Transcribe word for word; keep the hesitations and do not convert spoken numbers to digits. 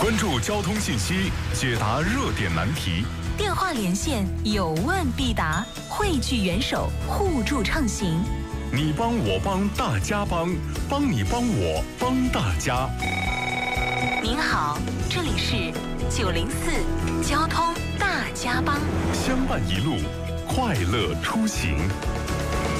关注交通信息，解答热点难题。 电话连线，有问必答，汇聚元首，互助畅行。 你帮我帮大家帮，帮你帮我帮大家。 您好，这里是九零四交通大家帮， 相伴一路，快乐出行。